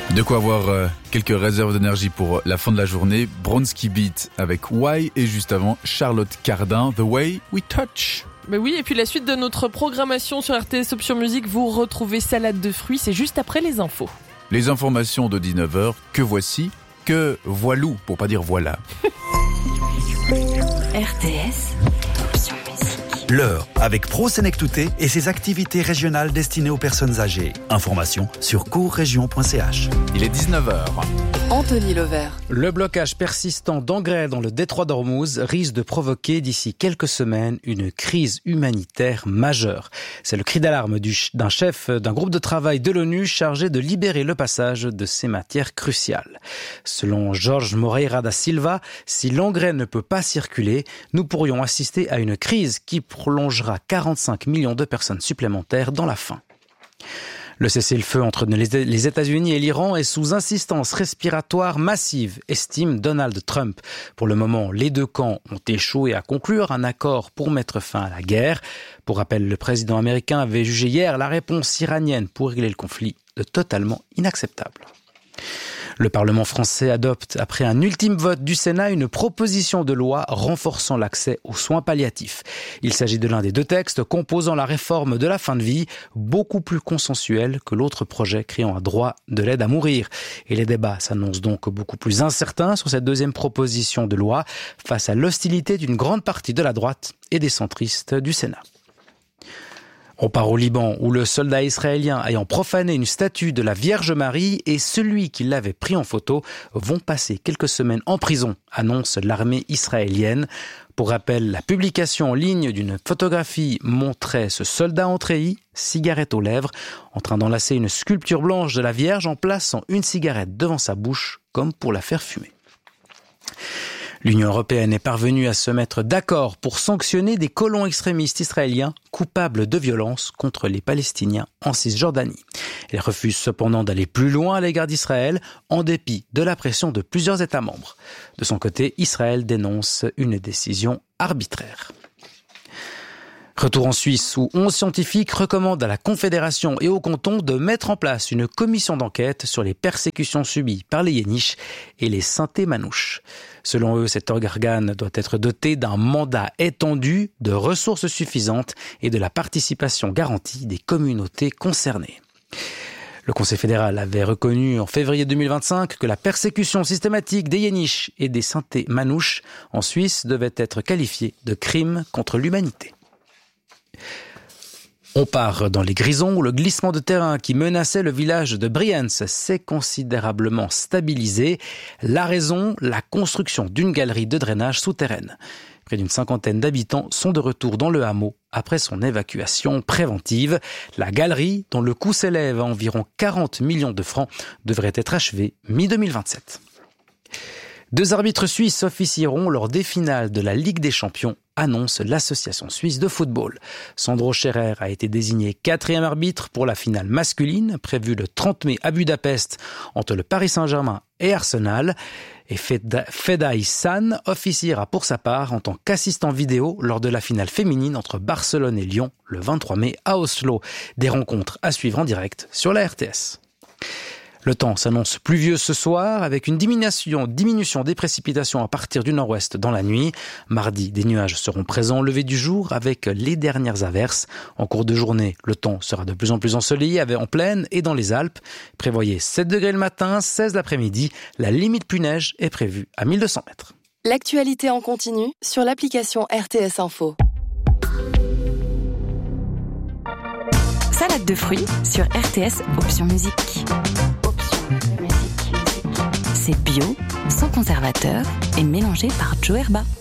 De quoi avoir quelques réserves d'énergie pour la fin de la journée. Bronski Beat avec Why et juste avant Charlotte Cardin, The Way We Touch. Mais oui, et puis la suite de notre programmation sur RTS Option Musique, vous retrouvez Salade de fruits, c'est juste après les infos. Les informations de 19h, que voici, que voilou, pour pas dire voilà. RTS Option Musique. L'heure avec Pro Senectouté et ses activités régionales destinées aux personnes âgées. Informations sur courregion.ch. Il est 19h. Anthony Lovert. Le blocage persistant d'engrais dans le détroit d'Ormuz risque de provoquer d'ici quelques semaines une crise humanitaire majeure. C'est le cri d'alarme d'un chef d'un groupe de travail de l'ONU chargé de libérer le passage de ces matières cruciales. Selon Jorge Moreira da Silva, si l'engrais ne peut pas circuler, nous pourrions assister à une crise qui prolongera 45 millions de personnes supplémentaires dans la faim. Le cessez-le-feu entre les États-Unis et l'Iran est sous insistance respiratoire massive, estime Donald Trump. Pour le moment, les deux camps ont échoué à conclure un accord pour mettre fin à la guerre. Pour rappel, le président américain avait jugé hier la réponse iranienne pour régler le conflit de totalement inacceptable. Le Parlement français adopte, après un ultime vote du Sénat, une proposition de loi renforçant l'accès aux soins palliatifs. Il s'agit de l'un des deux textes composant la réforme de la fin de vie, beaucoup plus consensuel que l'autre projet créant un droit de l'aide à mourir. Et les débats s'annoncent donc beaucoup plus incertains sur cette deuxième proposition de loi face à l'hostilité d'une grande partie de la droite et des centristes du Sénat. On part au Liban, où le soldat israélien ayant profané une statue de la Vierge Marie et celui qui l'avait pris en photo vont passer quelques semaines en prison, annonce l'armée israélienne. Pour rappel, la publication en ligne d'une photographie montrait ce soldat en treillis, cigarette aux lèvres, en train d'enlacer une sculpture blanche de la Vierge en plaçant une cigarette devant sa bouche, comme pour la faire fumer. L'Union européenne est parvenue à se mettre d'accord pour sanctionner des colons extrémistes israéliens coupables de violences contre les Palestiniens en Cisjordanie. Elle refuse cependant d'aller plus loin à l'égard d'Israël, en dépit de la pression de plusieurs États membres. De son côté, Israël dénonce une décision arbitraire. Retour en Suisse où 11 scientifiques recommandent à la Confédération et au canton de mettre en place une commission d'enquête sur les persécutions subies par les Yéniches et les Sinté Manouches. Selon eux, cet organe doit être doté d'un mandat étendu, de ressources suffisantes et de la participation garantie des communautés concernées. Le Conseil fédéral avait reconnu en février 2025 que la persécution systématique des Yéniches et des Sinté Manouches en Suisse devait être qualifiée de crime contre l'humanité. On part dans les Grisons où le glissement de terrain qui menaçait le village de Brienz s'est considérablement stabilisé. La raison, la construction d'une galerie de drainage souterraine. Près d'une cinquantaine d'habitants sont de retour dans le hameau après son évacuation préventive. La galerie, dont le coût s'élève à environ 40 millions de francs, devrait être achevée mi-2027. Deux arbitres suisses officieront lors des finales de la Ligue des Champions, annonce l'Association suisse de football. Sandro Scherer a été désigné 4e arbitre pour la finale masculine, prévue le 30 mai à Budapest entre le Paris Saint-Germain et Arsenal. Et Fedai San officiera pour sa part en tant qu'assistant vidéo lors de la finale féminine entre Barcelone et Lyon le 23 mai à Oslo. Des rencontres à suivre en direct sur la RTS. Le temps s'annonce pluvieux ce soir avec une diminution des précipitations à partir du nord-ouest dans la nuit. Mardi, des nuages seront présents au lever du jour avec les dernières averses. En cours de journée, le temps sera de plus en plus ensoleillé en plaine et dans les Alpes. Prévoyez 7 degrés le matin, 16 l'après-midi. La limite pluie neige est prévue à 1200 mètres. L'actualité en continu sur l'application RTS Info. Salade de fruits sur RTS Option Musique. C'est bio, sans conservateur et mélangé par Joe Herba.